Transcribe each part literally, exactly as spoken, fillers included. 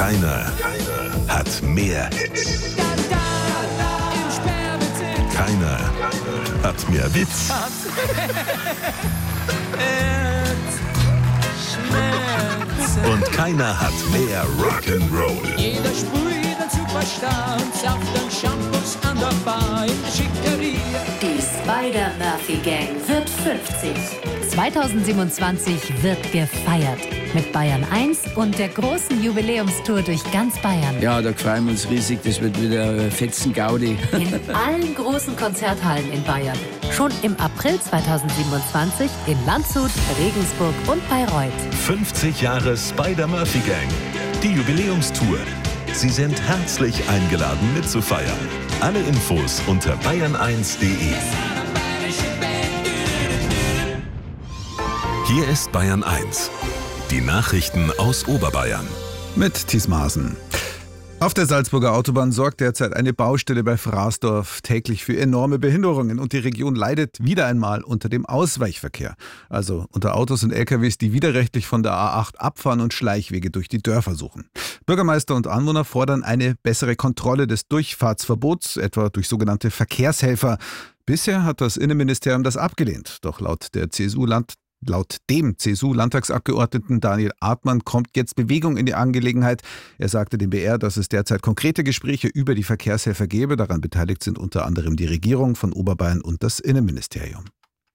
Keiner, keiner hat mehr Hits. Keiner hat mehr Witz. Und keiner hat mehr Rock'n'Roll. Jeder sprüht den Superstar und zapft den Shampoos an der Bar in der Schickeria. Die Spider-Murphy-Gang wird fünfzig. zweitausendsiebenundzwanzig wird gefeiert. Mit Bayern eins und der großen Jubiläumstour durch ganz Bayern. Ja, da freuen wir uns riesig. Das wird wieder Fetzen-Gaudi. In allen großen Konzerthallen in Bayern. Schon im April zweitausendsiebenundzwanzig in Landshut, Regensburg und Bayreuth. fünfzig Jahre Spider-Murphy-Gang. Die Jubiläumstour. Sie sind herzlich eingeladen mitzufeiern. Alle Infos unter bayern eins punkt de. Hier ist Bayern eins. Die Nachrichten aus Oberbayern. Mit Thies Maaßen. Auf der Salzburger Autobahn sorgt derzeit eine Baustelle bei Fraßdorf täglich für enorme Behinderungen und die Region leidet wieder einmal unter dem Ausweichverkehr. Also unter Autos und L K Ws, die widerrechtlich von der A acht abfahren und Schleichwege durch die Dörfer suchen. Bürgermeister und Anwohner fordern eine bessere Kontrolle des Durchfahrtsverbots, etwa durch sogenannte Verkehrshelfer. Bisher hat das Innenministerium das abgelehnt. Doch laut der C S U-Land Laut dem C S U-Landtagsabgeordneten Daniel Artmann kommt jetzt Bewegung in die Angelegenheit. Er sagte dem B R, dass es derzeit konkrete Gespräche über die Verkehrshelfer gebe. Daran beteiligt sind unter anderem die Regierung von Oberbayern und das Innenministerium.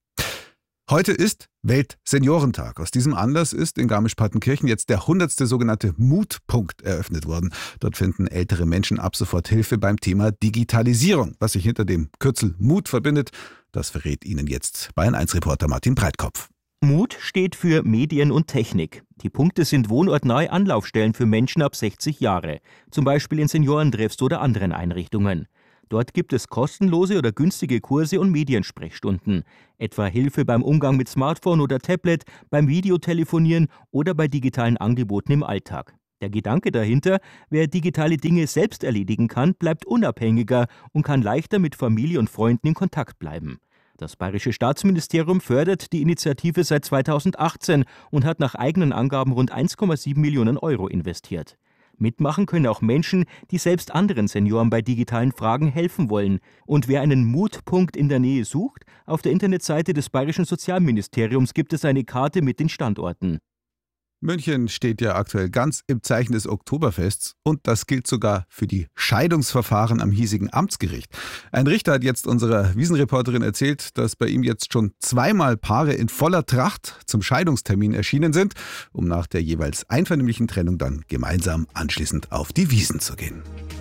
Heute ist Weltseniorentag. Aus diesem Anlass ist in Garmisch-Partenkirchen jetzt der hundertste sogenannte Mutpunkt eröffnet worden. Dort finden ältere Menschen ab sofort Hilfe beim Thema Digitalisierung. Was sich hinter dem Kürzel Mut verbindet, das verrät Ihnen jetzt Bayern eins Reporter Martin Breitkopf. Mut steht für Medien und Technik. Die Punkte sind wohnortnahe Anlaufstellen für Menschen ab sechzig Jahre, zum Beispiel in Seniorentreffs oder anderen Einrichtungen. Dort gibt es kostenlose oder günstige Kurse und Mediensprechstunden, etwa Hilfe beim Umgang mit Smartphone oder Tablet, beim Videotelefonieren oder bei digitalen Angeboten im Alltag. Der Gedanke dahinter, wer digitale Dinge selbst erledigen kann, bleibt unabhängiger und kann leichter mit Familie und Freunden in Kontakt bleiben. Das Bayerische Staatsministerium fördert die Initiative seit zweitausendachtzehn und hat nach eigenen Angaben rund eins Komma sieben Millionen Euro investiert. Mitmachen können auch Menschen, die selbst anderen Senioren bei digitalen Fragen helfen wollen. Und wer einen Mutpunkt in der Nähe sucht, auf der Internetseite des Bayerischen Sozialministeriums gibt es eine Karte mit den Standorten. München steht ja aktuell ganz im Zeichen des Oktoberfests und das gilt sogar für die Scheidungsverfahren am hiesigen Amtsgericht. Ein Richter hat jetzt unserer Wiesenreporterin erzählt, dass bei ihm jetzt schon zweimal Paare in voller Tracht zum Scheidungstermin erschienen sind, um nach der jeweils einvernehmlichen Trennung dann gemeinsam anschließend auf die Wiesn zu gehen.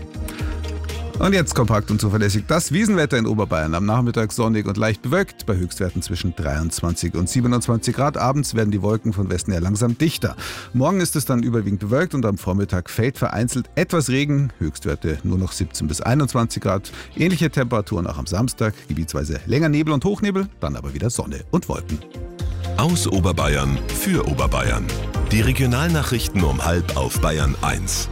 Und jetzt kompakt und zuverlässig das Wiesenwetter in Oberbayern. Am Nachmittag sonnig und leicht bewölkt, bei Höchstwerten zwischen dreiundzwanzig und siebenundzwanzig Grad. Abends werden die Wolken von Westen her langsam dichter. Morgen ist es dann überwiegend bewölkt und am Vormittag fällt vereinzelt etwas Regen. Höchstwerte nur noch siebzehn bis einundzwanzig Grad. Ähnliche Temperaturen auch am Samstag, gebietsweise länger Nebel und Hochnebel, dann aber wieder Sonne und Wolken. Aus Oberbayern für Oberbayern. Die Regionalnachrichten um halb auf Bayern eins.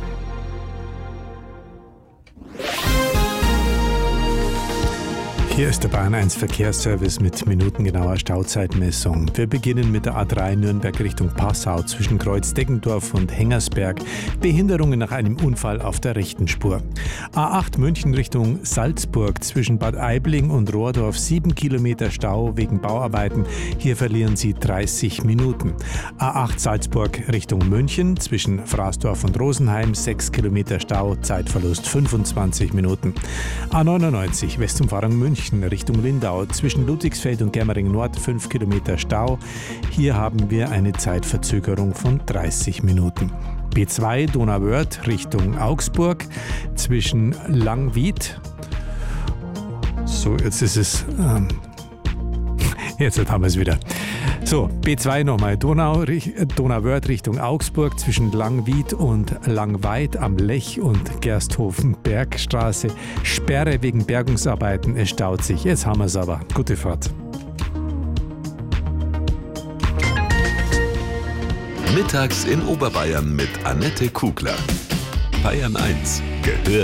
Hier ist der Bayern eins Verkehrsservice mit minutengenauer Stauzeitmessung. Wir beginnen mit der A drei Nürnberg Richtung Passau zwischen Kreuz Deggendorf und Hengersberg. Behinderungen nach einem Unfall auf der rechten Spur. A acht München Richtung Salzburg zwischen Bad Aibling und Rohrdorf sieben Kilometer Stau wegen Bauarbeiten. Hier verlieren Sie dreißig Minuten. A acht Salzburg Richtung München zwischen Fraßdorf und Rosenheim sechs Kilometer Stau, Zeitverlust fünfundzwanzig Minuten. A neunundneunzig Westumfahrung München Richtung Lindau zwischen Ludwigsfeld und Germering Nord fünf Kilometer Stau. Hier haben wir eine Zeitverzögerung von dreißig Minuten. B zwei Donauwörth Richtung Augsburg zwischen Langwied. So, jetzt ist es. Ähm, jetzt haben wir es wieder. So, B zwei nochmal. Donau, Donauwörth Richtung Augsburg zwischen Langwied und Langweid am Lech und Gersthofen-Bergstraße. Sperre wegen Bergungsarbeiten. Es staut sich. Jetzt haben wir es aber. Gute Fahrt. Mittags in Oberbayern mit Annette Kugler. Bayern eins gehört